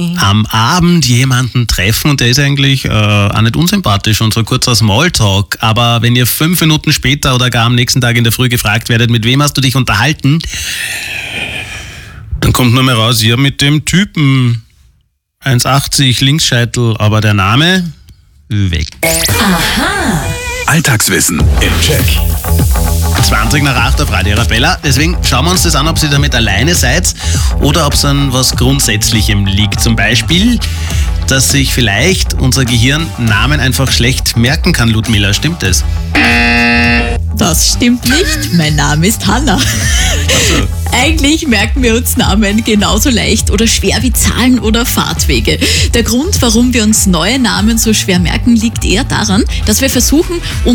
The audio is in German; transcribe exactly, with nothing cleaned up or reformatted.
am Abend jemanden treffen und der ist eigentlich äh, auch nicht unsympathisch und so kurzer Smalltalk, aber wenn ihr fünf Minuten später oder gar am nächsten Tag in der Früh gefragt werdet, mit wem hast du dich unterhalten, dann kommt nur mehr raus, ja, mit dem Typen, eins achtzig, Linksscheitel, aber der Name, weg. Aha. Alltagswissen im Check. zwanzig nach acht auf Radio Arabella. Deswegen schauen wir uns das an, ob ihr damit alleine seid oder ob es an was Grundsätzlichem liegt. Zum Beispiel, dass sich vielleicht unser Gehirn Namen einfach schlecht merken kann, Ludmilla. Stimmt das? Das stimmt nicht. Mein Name ist Hanna. Also. Eigentlich merken wir uns Namen genauso leicht oder schwer wie Zahlen oder Fahrtwege. Der Grund, warum wir uns neue Namen so schwer merken, liegt eher daran, dass wir versuchen,